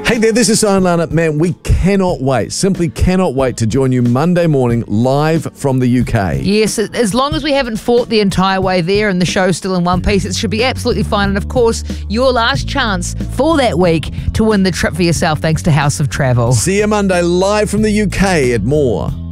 Hey there, this is Sion Lana. Man, we cannot wait, simply cannot wait to join you Monday morning live from the UK. Yes, as long as we haven't fought the entire way there and the show's still in one piece, it should be absolutely fine. And of course, your last chance for that week to win the trip for yourself thanks to House of Travel. See you Monday live from the UK at More.